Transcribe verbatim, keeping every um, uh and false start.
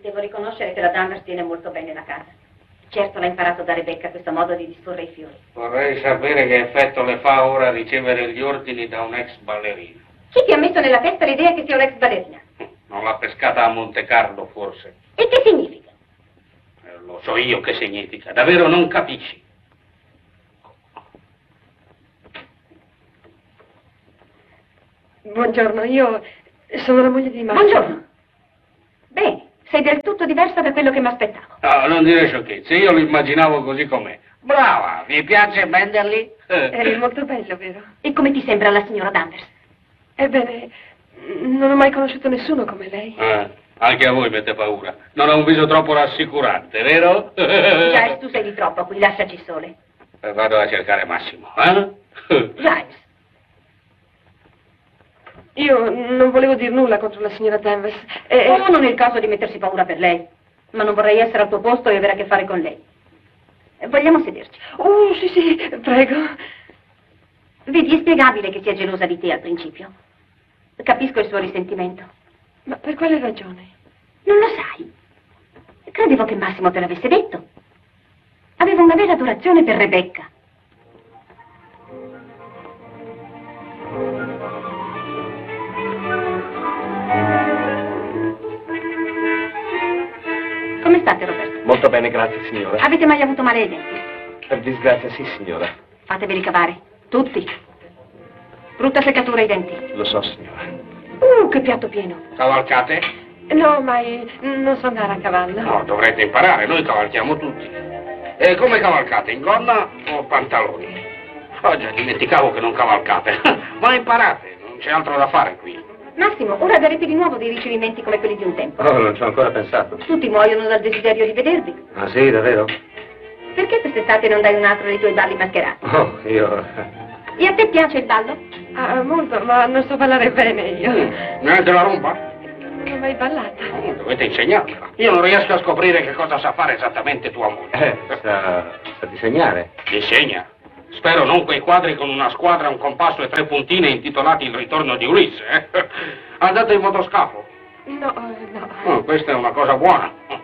Devo riconoscere che la Danvers tiene molto bene la casa. Certo l'ha imparato da Rebecca questo modo di disporre i fiori. Vorrei sapere che effetto le fa ora ricevere gli ordini da un ex ballerino. Chi ti ha messo nella testa l'idea che sia un'ex ballerina? Non l'ha pescata a Monte Carlo, forse. E che significa? Eh, lo so io che significa. Davvero non capisci. Buongiorno, io sono la moglie di Marco. Buongiorno. Bene, sei del tutto diversa da quello che mi aspettavo. No, non dire sciocchezze, io lo immaginavo così com'è. Brava, vi piace Menderly? È molto bello, vero? E come ti sembra la signora Danvers? Ebbene, non ho mai conosciuto nessuno come lei. Eh, anche a voi mette paura. Non ha un viso troppo rassicurante, vero? Giles, tu sei di troppo qui, lasciaci sole. Eh, vado a cercare Massimo, eh? Giles. Io non volevo dir nulla contro la signora Danvers. E... Oh, non è il caso di mettersi paura per lei. Ma non vorrei essere al tuo posto e avere a che fare con lei. Vogliamo sederci? Oh, sì, sì, prego. Vedi, è spiegabile che sia gelosa di te al principio. Capisco il suo risentimento. Ma per quale ragione? Non lo sai. Credevo che Massimo te l'avesse detto. Aveva una vera adorazione per Rebecca. Come state, Roberto? Molto bene, grazie, signora. Avete mai avuto male ai denti? Per disgrazia, sì, signora. Fateveli cavare. Tutti. Brutta seccatura ai denti. Lo so, signora. Uh, che piatto pieno. Cavalcate? No, mai. Non so andare a cavallo. No, dovrete imparare, noi cavalchiamo tutti. E come cavalcate? In gonna o pantaloni? Oh, già, dimenticavo che non cavalcate. Ma imparate, non c'è altro da fare qui. Massimo, ora darete di nuovo dei ricevimenti come quelli di un tempo. Oh, non ci ho ancora pensato. Tutti muoiono dal desiderio di vedervi. Ah, sì, davvero? Perché quest'estate non dai un altro dei tuoi balli mascherati? Oh, io... E a te piace il ballo? Ah, molto, ma non so ballare bene io. Mm. Neanche la rumba? Non ho mai ballata. No, dovete insegnarmela. Io non riesco a scoprire che cosa sa fare esattamente tua moglie. Eh, sa, sa disegnare. Insegna. Spero non quei quadri con una squadra, un compasso e tre puntine intitolati Il ritorno di Ulisse, eh? Andate in motoscafo? No, no. Oh, questa è una cosa buona.